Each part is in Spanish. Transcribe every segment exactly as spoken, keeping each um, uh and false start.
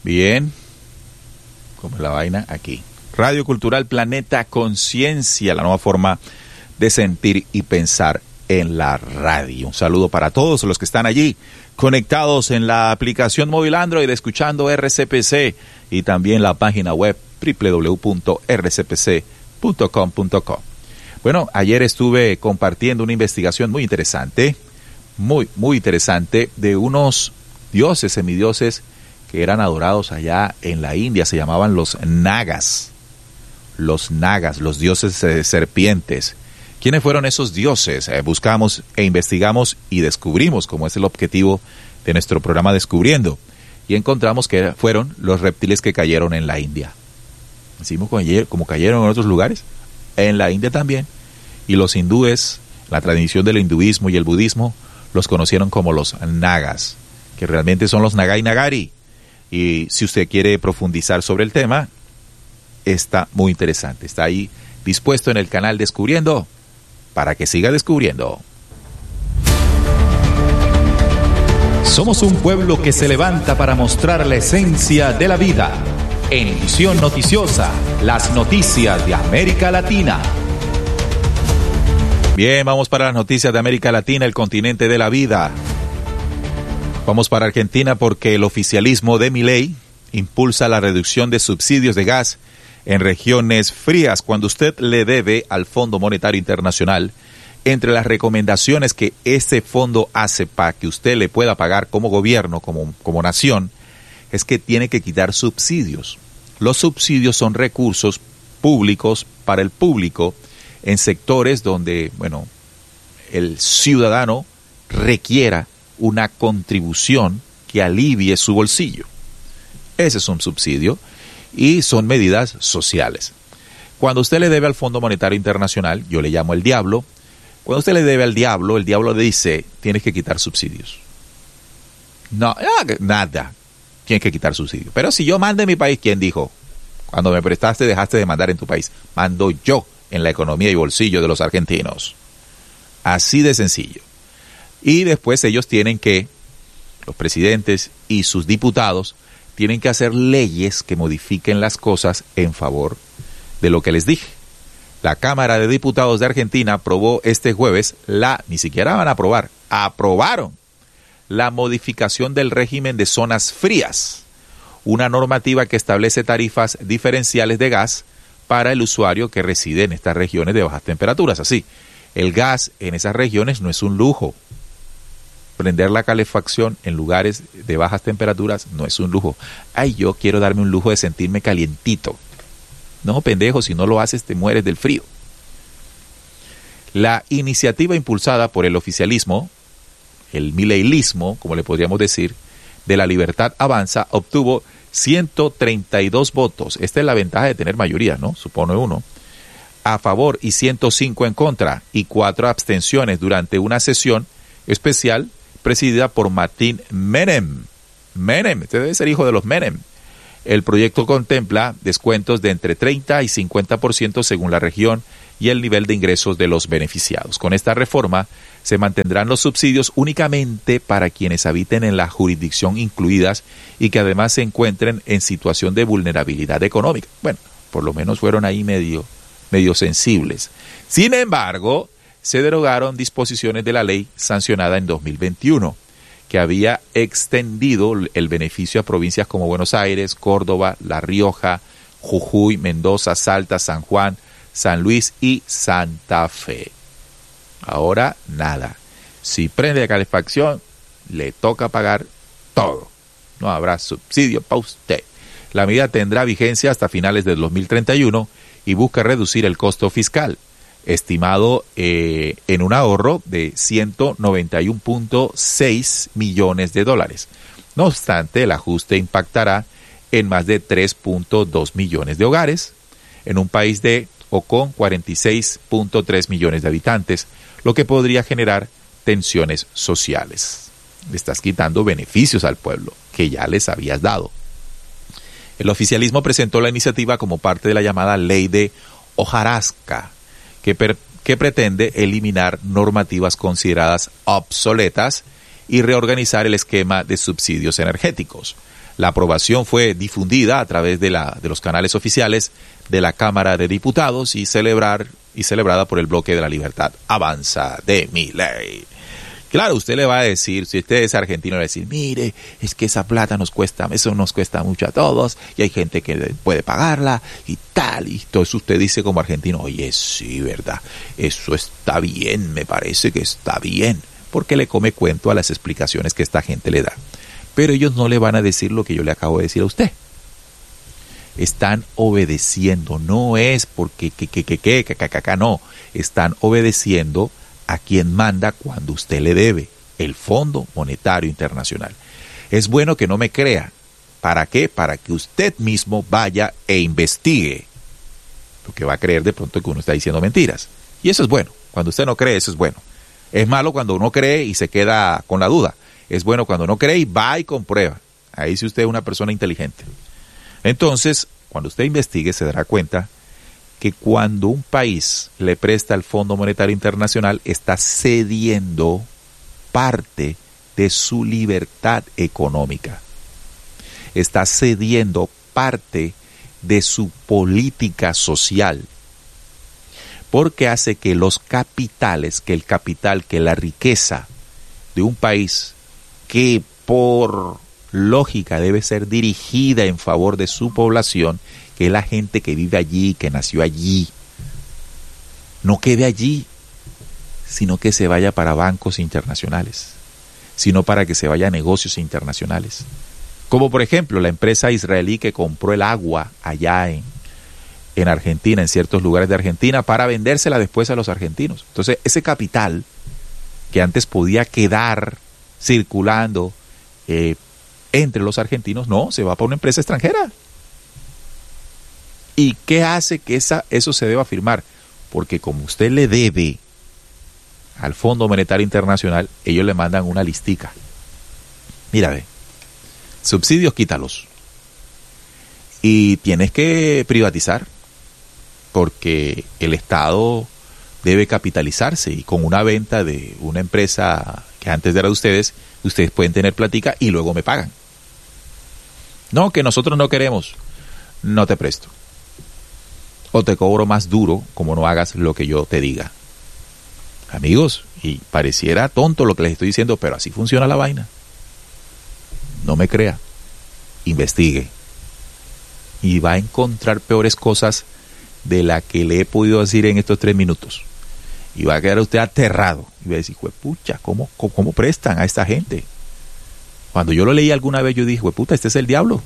Bien, como la vaina aquí. Radio Cultural Planeta Conciencia, la nueva forma de sentir y pensar en la radio. Un saludo para todos los que están allí conectados en la aplicación móvil Android, escuchando R C P C, y también la página web doble u doble u doble u punto r c p c punto com punto co. Bueno, ayer estuve compartiendo una investigación muy interesante, muy, muy interesante, de unos dioses, semidioses, que eran adorados allá en la India. Se llamaban los nagas. Los nagas, los dioses eh, serpientes. ¿Quiénes fueron esos dioses? Eh, buscamos e investigamos y descubrimos, como es el objetivo de nuestro programa Descubriendo, y encontramos que fueron los reptiles que cayeron en la India. Decimos como cayeron en otros lugares, en la India también. Y los hindúes, la tradición del hinduismo y el budismo, los conocieron como los nagas, que realmente son los Nagai Nagari. Y si usted quiere profundizar sobre el tema, está muy interesante. Está ahí dispuesto en el canal Descubriendo, para que siga descubriendo. Somos un pueblo que se levanta para mostrar la esencia de la vida. En Visión Noticiosa, las noticias de América Latina. Bien, vamos para las noticias de América Latina, el continente de la vida. Vamos para Argentina porque el oficialismo de Milei impulsa la reducción de subsidios de gas en regiones frías. Cuando usted le debe al Fondo Monetario Internacional, entre las recomendaciones que ese fondo hace para que usted le pueda pagar como gobierno, como, como nación, es que tiene que quitar subsidios. Los subsidios son recursos públicos para el público en sectores donde, bueno, el ciudadano requiera una contribución que alivie su bolsillo. Ese es un subsidio y son medidas sociales. Cuando usted le debe al Fondo Monetario Internacional, yo le llamo el diablo. Cuando usted le debe al diablo, el diablo le dice, tienes que quitar subsidios. No, nada, tienes que quitar subsidios. Pero si yo mando en mi país, ¿quién dijo? Cuando me prestaste, dejaste de mandar en tu país. Mando yo en la economía y bolsillo de los argentinos. Así de sencillo. Y después ellos tienen que, los presidentes y sus diputados, tienen que hacer leyes que modifiquen las cosas en favor de lo que les dije. La Cámara de Diputados de Argentina aprobó este jueves la, ni siquiera van a aprobar, aprobaron la modificación del régimen de zonas frías, una normativa que establece tarifas diferenciales de gas para el usuario que reside en estas regiones de bajas temperaturas. Así, el gas en esas regiones no es un lujo. Prender la calefacción en lugares de bajas temperaturas no es un lujo. Ay, yo quiero darme un lujo de sentirme calientito. No, pendejo, si no lo haces te mueres del frío. La iniciativa impulsada por el oficialismo, el mileilismo, como le podríamos decir, de La Libertad Avanza, obtuvo ciento treinta y dos votos. Esta es la ventaja de tener mayoría, ¿no? Supone uno. A favor y ciento cinco en contra y cuatro abstenciones durante una sesión especial presidida por Martín Menem. Menem, este debe ser hijo de los Menem. El proyecto contempla descuentos de entre treinta y cincuenta por ciento según la región y el nivel de ingresos de los beneficiados. Con esta reforma se mantendrán los subsidios únicamente para quienes habiten en la jurisdicción incluidas y que además se encuentren en situación de vulnerabilidad económica. Bueno, por lo menos fueron ahí medio, medio sensibles. Sin embargo, se derogaron disposiciones de la ley sancionada en dos mil veintiuno, que había extendido el beneficio a provincias como Buenos Aires, Córdoba, La Rioja, Jujuy, Mendoza, Salta, San Juan, San Luis y Santa Fe. Ahora nada. Si prende la calefacción, le toca pagar todo. No habrá subsidio para usted. La medida tendrá vigencia hasta finales del dos mil treinta y uno y busca reducir el costo fiscal, estimado eh, en un ahorro de ciento noventa y uno punto seis millones de dólares. No obstante, el ajuste impactará en más de tres punto dos millones de hogares, en un país de o con cuarenta y seis punto tres millones de habitantes, lo que podría generar tensiones sociales. Le estás quitando beneficios al pueblo que ya les habías dado. El oficialismo presentó la iniciativa como parte de la llamada ley de hojarasca, que, per, que pretende eliminar normativas consideradas obsoletas y reorganizar el esquema de subsidios energéticos. La aprobación fue difundida a través de, la, de los canales oficiales de la Cámara de Diputados y, celebrar, y celebrada por el Bloque de la Libertad Avanza de Milei. Claro, usted le va a decir, si usted es argentino, le va a decir, mire, es que esa plata nos cuesta, eso nos cuesta mucho a todos, y hay gente que puede pagarla, y tal, y todo eso usted dice como argentino, oye, sí, verdad, eso está bien, me parece que está bien, porque le come cuento a las explicaciones que esta gente le da. Pero ellos no le van a decir lo que yo le acabo de decir a usted. Están obedeciendo, no es porque que, que, que, que, que, que, que, que, no, están obedeciendo a quien manda cuando usted le debe, el Fondo Monetario Internacional. Es bueno que no me crea. ¿Para qué? Para que usted mismo vaya e investigue. Porque va a creer de pronto que uno está diciendo mentiras. Y eso es bueno. Cuando usted no cree, eso es bueno. Es malo cuando uno cree y se queda con la duda. Es bueno cuando no cree y va y comprueba. Ahí sí usted es una persona inteligente. Entonces, cuando usted investigue, se dará cuenta que cuando un país le presta al Fondo Monetario Internacional, está cediendo parte de su libertad económica. Está cediendo parte de su política social. Porque hace que los capitales, que el capital, que la riqueza de un país, que por lógica debe ser dirigida en favor de su población, que es la gente que vive allí, que nació allí, no quede allí, sino que se vaya para bancos internacionales, sino para que se vaya a negocios internacionales. Como por ejemplo la empresa israelí que compró el agua allá en, en Argentina, en ciertos lugares de Argentina, para vendérsela después a los argentinos. Entonces ese capital que antes podía quedar circulando eh, entre los argentinos, no, se va para una empresa extranjera. ¿Y qué hace que esa, eso se deba firmar? Porque como usted le debe al Fondo Monetario Internacional, ellos le mandan una listica. Mira, ve, subsidios quítalos. Y tienes que privatizar, porque el Estado debe capitalizarse, y con una venta de una empresa que antes era de ustedes, ustedes pueden tener platica y luego me pagan. No, que nosotros no queremos, no te presto. O te cobro más duro como no hagas lo que yo te diga. Amigos, y pareciera tonto lo que les estoy diciendo, pero así funciona la vaina. No me crea, investigue. Y va a encontrar peores cosas de las que le he podido decir en estos tres minutos. Y va a quedar usted aterrado. Y va a decir, juepucha, ¿cómo, cómo, ¿cómo prestan a esta gente? Cuando yo lo leí alguna vez, yo dije, jueputa, este es el diablo.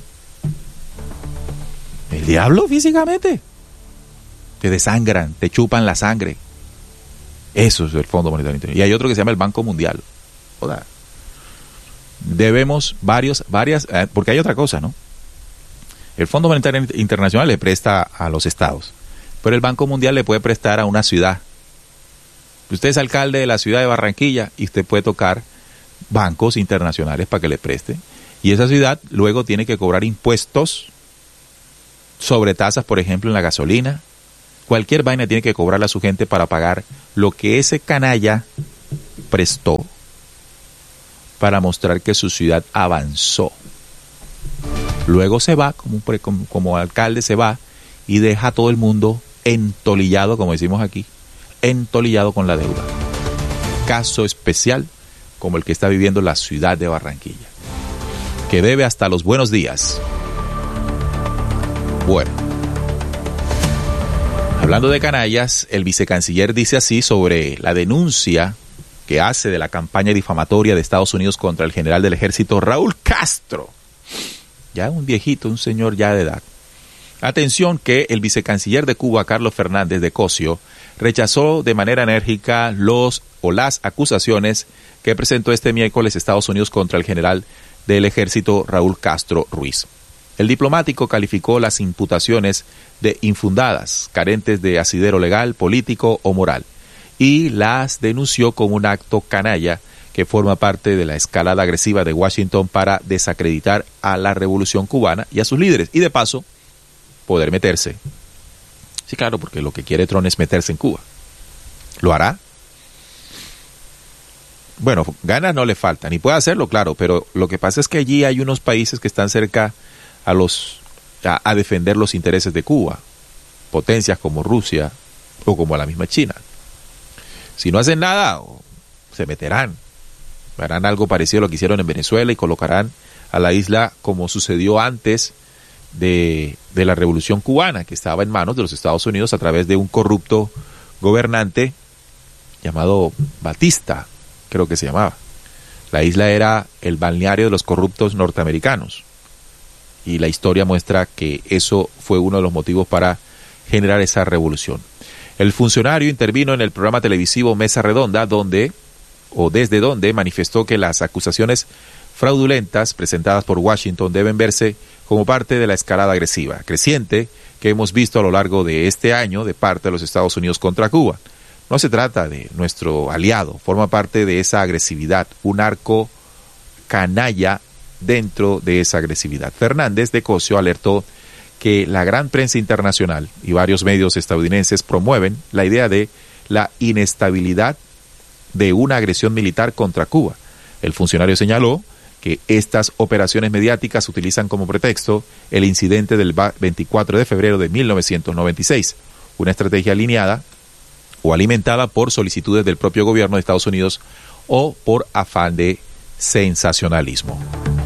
¿El diablo físicamente? Te desangran, te chupan la sangre. Eso es el Fondo Monetario Internacional. Y hay otro que se llama el Banco Mundial. Joder. Debemos varios, varias, eh, porque hay otra cosa, ¿no? El Fondo Monetario Internacional le presta a los estados, pero el Banco Mundial le puede prestar a una ciudad. Usted es alcalde de la ciudad de Barranquilla y usted puede tocar bancos internacionales para que le presten. Y esa ciudad luego tiene que cobrar impuestos sobre tasas, por ejemplo, en la gasolina. Cualquier vaina tiene que cobrarle a su gente para pagar lo que ese canalla prestó para mostrar que su ciudad avanzó. Luego se va, como, como, como alcalde se va y deja a todo el mundo entolillado, como decimos aquí, entolillado con la deuda. Caso especial como el que está viviendo la ciudad de Barranquilla, que debe hasta los buenos días. Bueno, hablando de canallas, el vicecanciller dice así sobre la denuncia que hace de la campaña difamatoria de Estados Unidos contra el general del ejército Raúl Castro. Ya un viejito, un señor ya de edad. Atención que el vicecanciller de Cuba, Carlos Fernández de Cosio, rechazó de manera enérgica los o las acusaciones que presentó este miércoles Estados Unidos contra el general del ejército Raúl Castro Ruiz. El diplomático calificó las imputaciones de infundadas, carentes de asidero legal, político o moral, y las denunció como un acto canalla que forma parte de la escalada agresiva de Washington para desacreditar a la revolución cubana y a sus líderes, y de paso, poder meterse. Sí, claro, porque lo que quiere Trump es meterse en Cuba. ¿Lo hará? bueno, ganas no le faltan, y puede hacerlo, claro, pero lo que pasa es que allí hay unos países que están cerca a los a, a defender los intereses de Cuba, potencias como Rusia o como la misma China. Si no hacen nada, se meterán, harán algo parecido a lo que hicieron en Venezuela y colocarán a la isla como sucedió antes de, de la Revolución Cubana, que estaba en manos de los Estados Unidos a través de un corrupto gobernante llamado Batista, creo que se llamaba. La isla era el balneario de los corruptos norteamericanos, y la historia muestra que eso fue uno de los motivos para generar esa revolución. El funcionario intervino en el programa televisivo Mesa Redonda, donde, o desde donde, manifestó que las acusaciones fraudulentas presentadas por Washington deben verse como parte de la escalada agresiva creciente que hemos visto a lo largo de este año de parte de los Estados Unidos contra Cuba. No se trata de nuestro aliado, forma parte de esa agresividad, un arco canalla dentro de esa agresividad. Fernández de Cosio alertó que la gran prensa internacional y varios medios estadounidenses promueven la idea de la inestabilidad de una agresión militar contra Cuba. El funcionario señaló que estas operaciones mediáticas utilizan como pretexto el incidente del veinticuatro de febrero de mil novecientos noventa y seis, una estrategia alineada o alimentada por solicitudes del propio gobierno de Estados Unidos o por afán de sensacionalismo.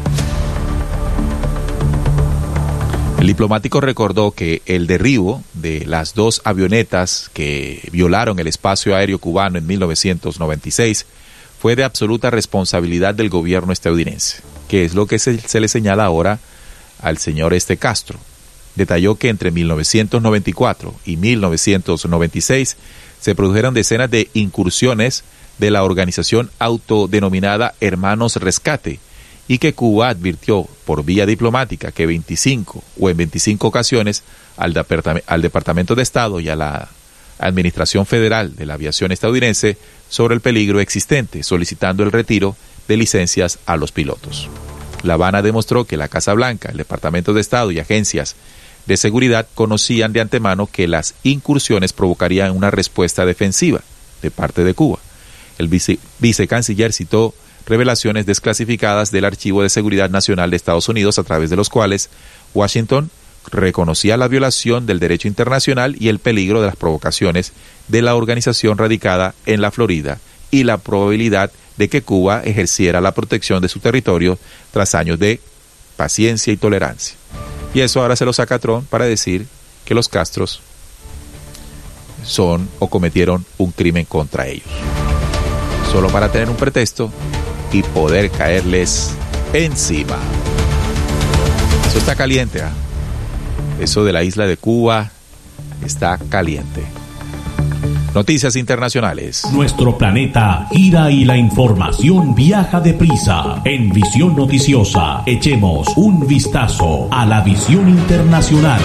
El diplomático recordó que el derribo de las dos avionetas que violaron el espacio aéreo cubano en mil novecientos noventa y seis fue de absoluta responsabilidad del gobierno estadounidense, que es lo que se, se le señala ahora al señor este Castro. Detalló que entre mil novecientos noventa y cuatro y mil novecientos noventa y seis se produjeron decenas de incursiones de la organización autodenominada Hermanos Rescate, y que Cuba advirtió por vía diplomática que veinticinco o en veinticinco ocasiones al, departam- al Departamento de Estado y a la Administración Federal de la Aviación estadounidense sobre el peligro existente, solicitando el retiro de licencias a los pilotos. La Habana demostró que la Casa Blanca, el Departamento de Estado y agencias de seguridad conocían de antemano que las incursiones provocarían una respuesta defensiva de parte de Cuba. El vice- vicecanciller citó revelaciones desclasificadas del Archivo de Seguridad Nacional de Estados Unidos, a través de los cuales Washington reconocía la violación del derecho internacional y el peligro de las provocaciones de la organización radicada en la Florida y la probabilidad de que Cuba ejerciera la protección de su territorio tras años de paciencia y tolerancia. Y eso ahora se lo saca Trump para decir que los Castros son o cometieron un crimen contra ellos, solo para tener un pretexto y poder caerles encima. Eso está caliente, ¿eh? Eso de la isla de Cuba está caliente. Noticias internacionales. Nuestro planeta gira y la información viaja deprisa. En Visión Noticiosa, echemos un vistazo a la visión internacional.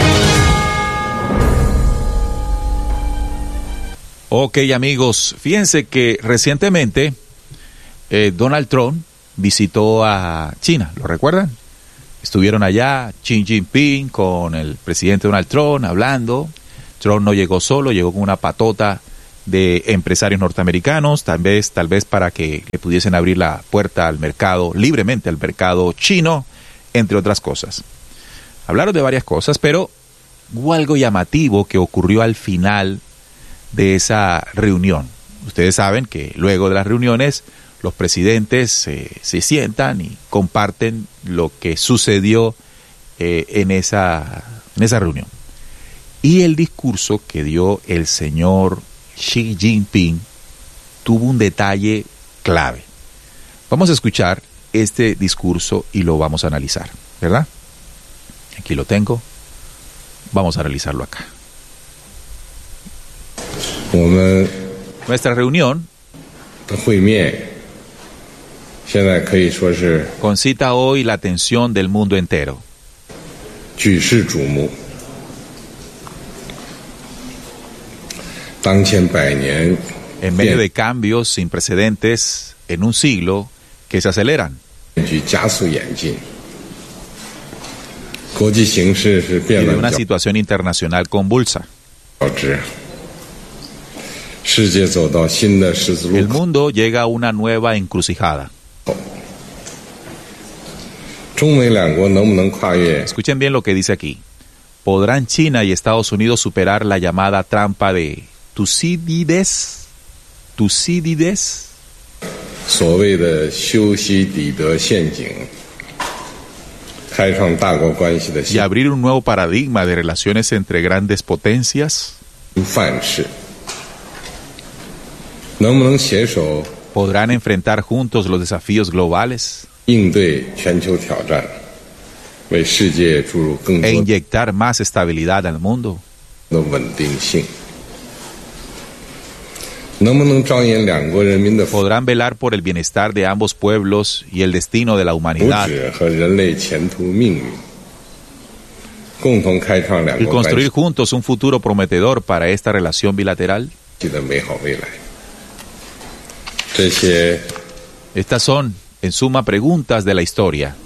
Ok, amigos, fíjense que recientemente eh, Donald Trump visitó a China, ¿lo recuerdan? Estuvieron allá Xi Jinping con el presidente Donald Trump hablando. Trump no llegó solo, llegó con una patota de empresarios norteamericanos, tal vez, tal vez para que le pudiesen abrir la puerta al mercado, libremente al mercado chino, entre otras cosas. Hablaron de varias cosas, pero hubo algo llamativo que ocurrió al final de esa reunión. Ustedes saben que luego de las reuniones los presidentes eh, se sientan y comparten lo que sucedió eh, en esa, en esa reunión. Y el discurso que dio el señor Xi Jinping tuvo un detalle clave. Vamos a escuchar este discurso y lo vamos a analizar, ¿verdad? Aquí lo tengo. Vamos a analizarlo acá. Nuestra reunión concita hoy la atención del mundo entero. En medio de cambios sin precedentes en un siglo que se aceleran. Y de una situación internacional convulsa. El mundo llega a una nueva encrucijada. Escuchen bien lo que dice aquí. ¿Podrán China y Estados Unidos superar la llamada trampa de Tucídides? ¿Tucídides? ¿Y abrir un nuevo paradigma de relaciones entre grandes potencias? ¿Podrán enfrentar juntos los desafíos globales? E inyectar más estabilidad al mundo. ¿Podrán velar por el bienestar de ambos pueblos y el destino de la humanidad? ¿Y construir juntos un futuro prometedor para esta relación bilateral? Estas son, en suma, preguntas de la historia,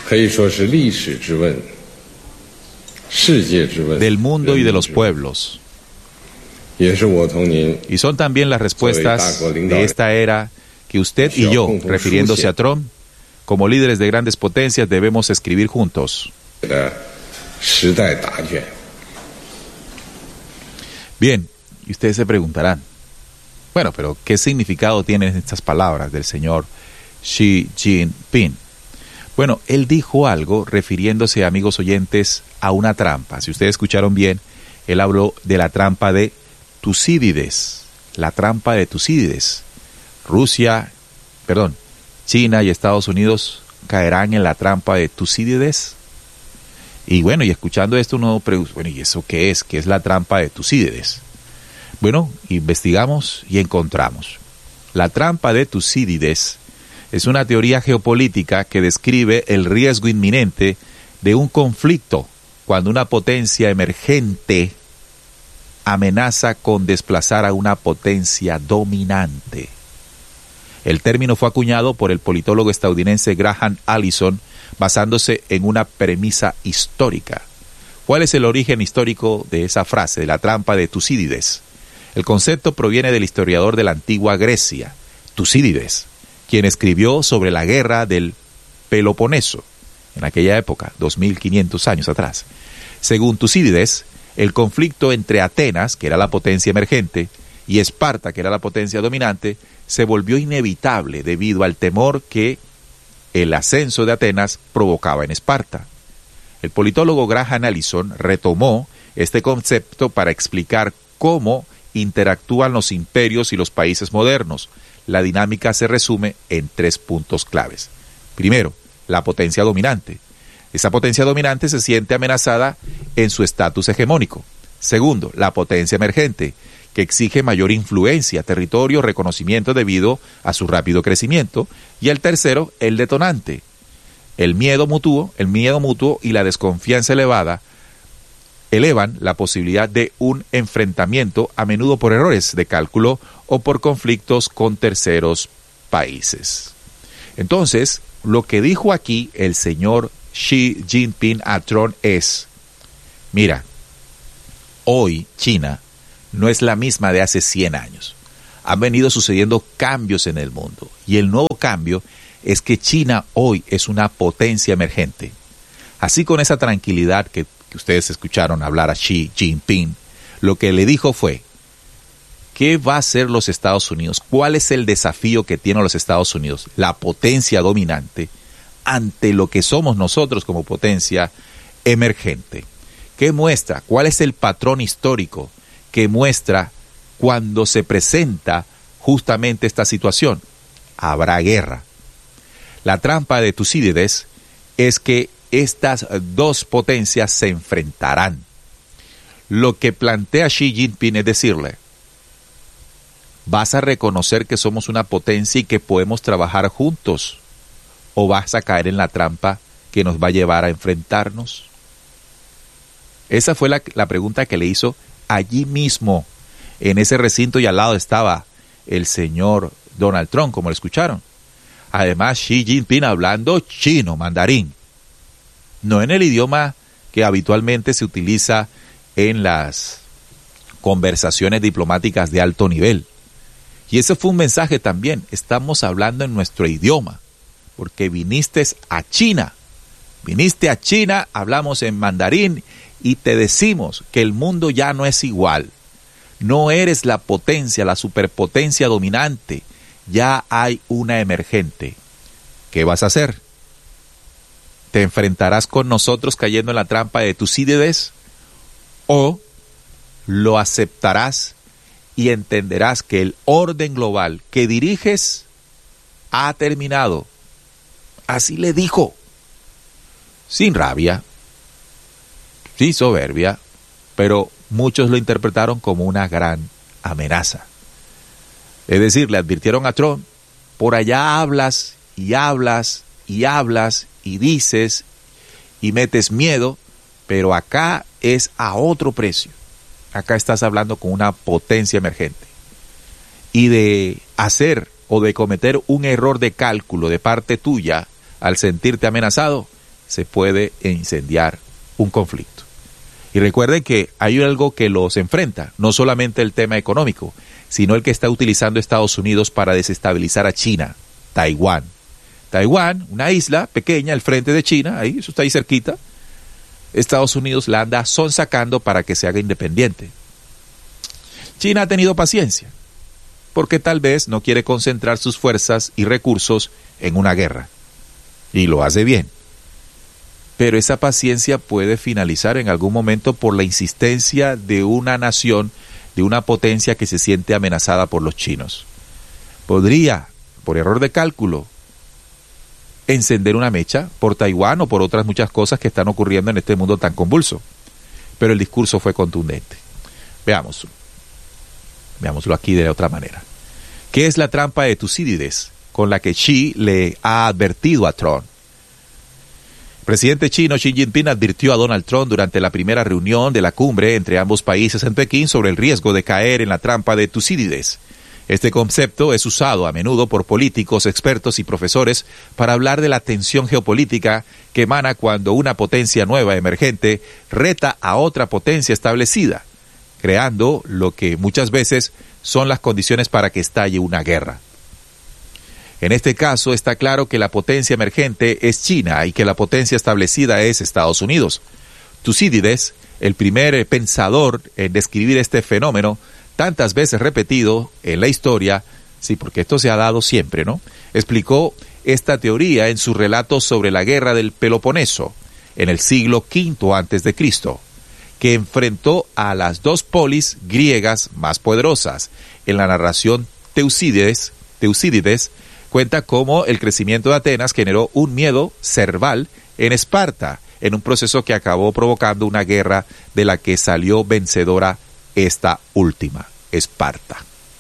del mundo y de los pueblos. Y son también las respuestas de esta era que usted y yo, refiriéndose a Trump, como líderes de grandes potencias, debemos escribir juntos. Bien, y ustedes se preguntarán, bueno, pero ¿qué significado tienen estas palabras del señor Xi Jinping? Bueno, él dijo algo refiriéndose, amigos oyentes, a una trampa. Si ustedes escucharon bien, él habló de la trampa de Tucídides, la trampa de Tucídides. Rusia, perdón, China y Estados Unidos caerán en la trampa de Tucídides. Y bueno, y escuchando esto uno pregunta, bueno, ¿y eso qué es? ¿Qué es la trampa de Tucídides? Bueno, investigamos y encontramos. La trampa de Tucídides es una teoría geopolítica que describe el riesgo inminente de un conflicto cuando una potencia emergente amenaza con desplazar a una potencia dominante. El término fue acuñado por el politólogo estadounidense Graham Allison basándose en una premisa histórica. ¿Cuál es el origen histórico de esa frase, de la trampa de Tucídides? El concepto proviene del historiador de la antigua Grecia, Tucídides, quien escribió sobre la guerra del Peloponeso, en aquella época, dos mil quinientos años atrás. Según Tucídides, el conflicto entre Atenas, que era la potencia emergente, y Esparta, que era la potencia dominante, se volvió inevitable debido al temor que el ascenso de Atenas provocaba en Esparta. El politólogo Graham Allison retomó este concepto para explicar cómo interactúan los imperios y los países modernos. La dinámica se resume en tres puntos claves. Primero, la potencia dominante. Esa potencia dominante se siente amenazada en su estatus hegemónico. Segundo, la potencia emergente, que exige mayor influencia, territorio, reconocimiento debido a su rápido crecimiento. Y el tercero, el detonante. El miedo mutuo, el miedo mutuo y la desconfianza elevada elevan la posibilidad de un enfrentamiento, a menudo por errores de cálculo o por conflictos con terceros países. Entonces, lo que dijo aquí el señor Xi Jinping a Trump es, mira, hoy China no es la misma de hace cien años. Han venido sucediendo cambios en el mundo y el nuevo cambio es que China hoy es una potencia emergente. Así, con esa tranquilidad que, que ustedes escucharon hablar a Xi Jinping, lo que le dijo fue, ¿qué va a hacer los Estados Unidos? ¿Cuál es el desafío que tienen los Estados Unidos, la potencia dominante, ante lo que somos nosotros como potencia emergente? ¿Qué muestra? ¿Cuál es el patrón histórico que muestra cuando se presenta justamente esta situación? Habrá guerra. La trampa de Tucídides es que estas dos potencias se enfrentarán. Lo que plantea Xi Jinping es decirle, ¿vas a reconocer que somos una potencia y que podemos trabajar juntos? ¿O vas a caer en la trampa que nos va a llevar a enfrentarnos? Esa fue la, la pregunta que le hizo allí mismo, en ese recinto, y al lado estaba el señor Donald Trump, como lo escucharon. Además, Xi Jinping hablando chino, mandarín, no en el idioma que habitualmente se utiliza en las conversaciones diplomáticas de alto nivel, Y ese fue un mensaje también. Estamos hablando en nuestro idioma, porque viniste a China. Viniste a China, hablamos en mandarín y te decimos que el mundo ya no es igual. No eres la potencia, la superpotencia dominante. Ya hay una emergente. ¿Qué vas a hacer? ¿Te enfrentarás con nosotros cayendo en la trampa de Tucídides? ¿O lo aceptarás y entenderás que el orden global que diriges ha terminado? Así le dijo, sin rabia, sin soberbia, pero muchos lo interpretaron como una gran amenaza. Es decir, le advirtieron a Trump, por allá hablas y hablas y hablas y dices y metes miedo, pero acá es a otro precio. Acá estás hablando con una potencia emergente. Y de hacer o de cometer un error de cálculo de parte tuya al sentirte amenazado, se puede incendiar un conflicto. Y recuerden que hay algo que los enfrenta, no solamente el tema económico, sino el que está utilizando Estados Unidos para desestabilizar a China, Taiwán. Taiwán, una isla pequeña al frente de China, ahí, eso está ahí cerquita. Estados Unidos la anda sonsacando para que se haga independiente. China ha tenido paciencia, porque tal vez no quiere concentrar sus fuerzas y recursos en una guerra. Y lo hace bien. Pero esa paciencia puede finalizar en algún momento por la insistencia de una nación, de una potencia que se siente amenazada por los chinos. Podría, por error de cálculo, encender una mecha por Taiwán o por otras muchas cosas que están ocurriendo en este mundo tan convulso. Pero el discurso fue contundente. Veamos. Veámoslo aquí de otra manera. ¿Qué es la trampa de Tucídides con la que Xi le ha advertido a Trump? El presidente chino Xi Jinping advirtió a Donald Trump durante la primera reunión de la cumbre entre ambos países en Pekín sobre el riesgo de caer en la trampa de Tucídides. Este concepto es usado a menudo por políticos, expertos y profesores para hablar de la tensión geopolítica que emana cuando una potencia nueva emergente reta a otra potencia establecida, creando lo que muchas veces son las condiciones para que estalle una guerra. En este caso está claro que la potencia emergente es China y que la potencia establecida es Estados Unidos. Tucídides, el primer pensador en describir este fenómeno, tantas veces repetido en la historia, sí, porque esto se ha dado siempre, ¿no? Explicó esta teoría en su relato sobre la guerra del Peloponeso, en el siglo quinto antes de Cristo, que enfrentó a las dos polis griegas más poderosas. En la narración Tucídides, Tucídides cuenta cómo el crecimiento de Atenas generó un miedo cerval en Esparta, en un proceso que acabó provocando una guerra de la que salió vencedora esta última, Esparta.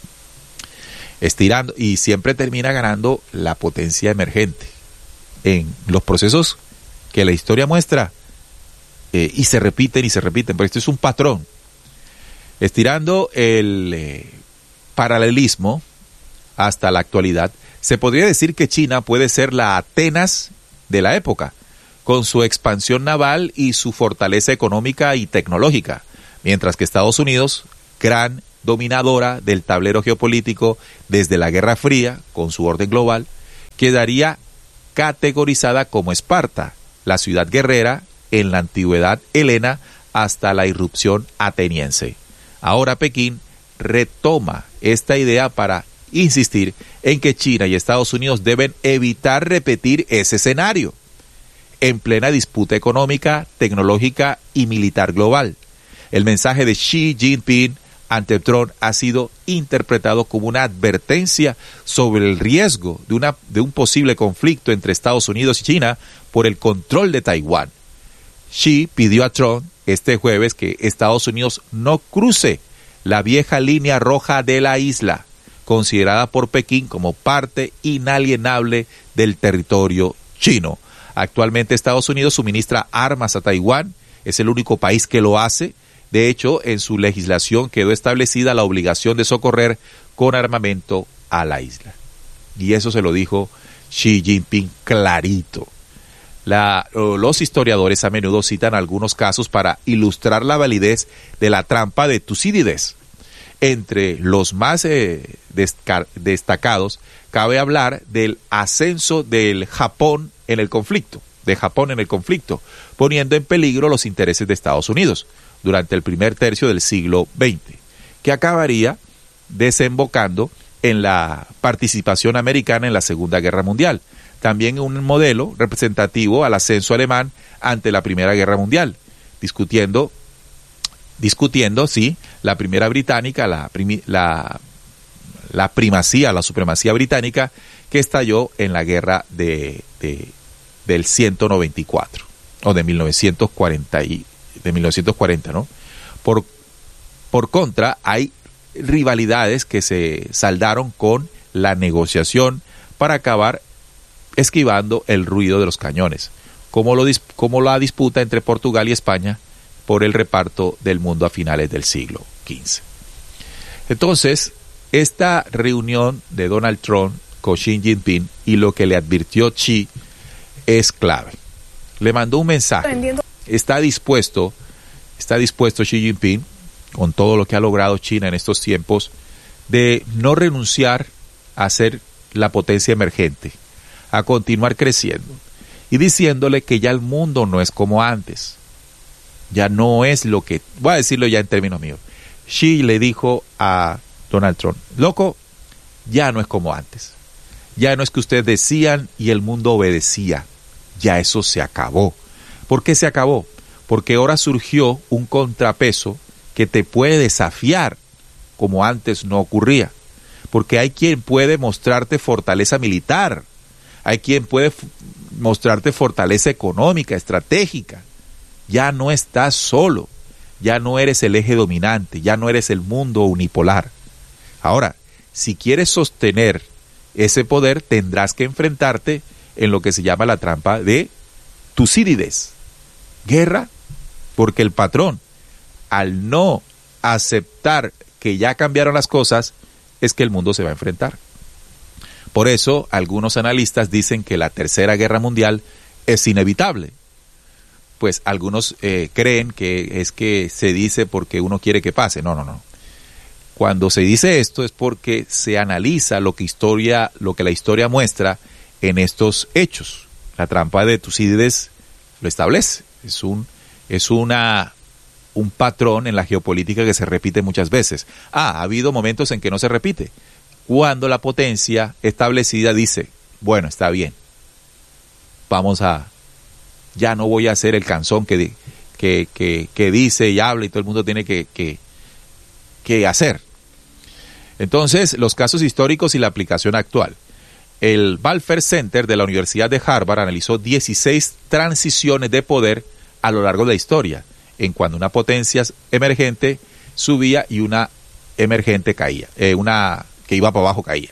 Estirando, y siempre termina ganando la potencia emergente en los procesos que la historia muestra, eh, y se repiten y se repiten, porque esto es un patrón. Estirando el eh, paralelismo hasta la actualidad, se podría decir que China puede ser la Atenas de la época, con su expansión naval y su fortaleza económica y tecnológica, mientras que Estados Unidos, gran dominadora del tablero geopolítico desde la Guerra Fría, con su orden global, quedaría categorizada como Esparta, la ciudad guerrera en la antigüedad helena hasta la irrupción ateniense. Ahora Pekín retoma esta idea para insistir en que China y Estados Unidos deben evitar repetir ese escenario en plena disputa económica, tecnológica y militar global. El mensaje de Xi Jinping ante Trump ha sido interpretado como una advertencia sobre el riesgo de, una, de un posible conflicto entre Estados Unidos y China por el control de Taiwán. Xi pidió a Trump este jueves que Estados Unidos no cruce la vieja línea roja de la isla, considerada por Pekín como parte inalienable del territorio chino. Actualmente Estados Unidos suministra armas a Taiwán, es el único país que lo hace. De hecho, en su legislación quedó establecida la obligación de socorrer con armamento a la isla. Y eso se lo dijo Xi Jinping clarito. La, los historiadores a menudo citan algunos casos para ilustrar la validez de la trampa de Tucídides. Entre los más eh, desca- destacados, cabe hablar del ascenso del Japón en el conflicto, de Japón en el conflicto, poniendo en peligro los intereses de Estados Unidos durante el primer tercio del siglo veinte, que acabaría desembocando en la participación americana en la Segunda Guerra Mundial. También un modelo representativo al ascenso alemán ante la Primera Guerra Mundial, discutiendo, discutiendo, sí, la primera británica, la, primi, la, la primacía, la supremacía británica que estalló en la guerra de, de, del ciento noventa y cuatro, o de mil novecientos cuarenta, y, de mil novecientos cuarenta, ¿no? Por, por contra, hay rivalidades que se saldaron con la negociación para acabar esquivando el ruido de los cañones, como, lo, como la disputa entre Portugal y España por el reparto del mundo a finales del siglo quince. Entonces, esta reunión de Donald Trump con Xi Jinping y lo que le advirtió Xi es clave. Le mandó un mensaje. Está dispuesto, está dispuesto Xi Jinping, con todo lo que ha logrado China en estos tiempos, de no renunciar a ser la potencia emergente, a continuar creciendo, y diciéndole que ya el mundo no es como antes, ya no es lo que, voy a decirlo ya en términos míos, Xi le dijo a Donald Trump, loco, ya no es como antes, ya no es que ustedes decían y el mundo obedecía, ya eso se acabó. ¿Por qué se acabó? Porque ahora surgió un contrapeso que te puede desafiar, como antes no ocurría, porque hay quien puede mostrarte fortaleza militar, hay quien puede f- mostrarte fortaleza económica, estratégica. Ya no estás solo, ya no eres el eje dominante, ya no eres el mundo unipolar. Ahora, si quieres sostener ese poder, tendrás que enfrentarte en lo que se llama la trampa de Tucídides. Guerra, porque el patrón, al no aceptar que ya cambiaron las cosas, es que el mundo se va a enfrentar. Por eso, algunos analistas dicen que la Tercera Guerra Mundial es inevitable. Pues algunos eh, creen que es que se dice porque uno quiere que pase. No, no, no. Cuando se dice esto es porque se analiza lo que historia, lo que la historia muestra en estos hechos. La trampa de Tucídides lo establece. Es un, es una, un patrón en la geopolítica que se repite muchas veces. Ah, ha habido momentos en que no se repite. Cuando la potencia establecida dice, bueno, está bien, vamos a, ya no voy a hacer el canzón que, que, que, que dice y habla y todo el mundo tiene que, que, que hacer. Entonces, los casos históricos y la aplicación actual. El Balfour Center de la Universidad de Harvard analizó dieciséis transiciones de poder a lo largo de la historia, en cuando una potencia emergente subía y una emergente caía, eh, una que iba para abajo caía,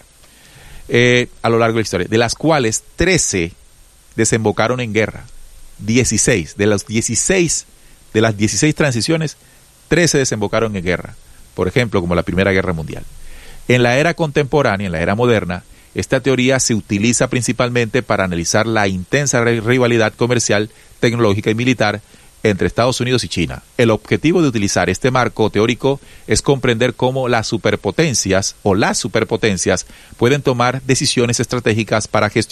eh, a lo largo de la historia, de las cuales trece desembocaron en guerra. dieciséis, de las dieciséis, de las dieciséis transiciones, trece desembocaron en guerra, por ejemplo, como la Primera Guerra Mundial. En la era contemporánea, en la era moderna, esta teoría se utiliza principalmente para analizar la intensa rivalidad comercial, tecnológica y militar entre Estados Unidos y China. El objetivo de utilizar este marco teórico es comprender cómo las superpotencias o las superpotencias pueden tomar decisiones estratégicas para gestionar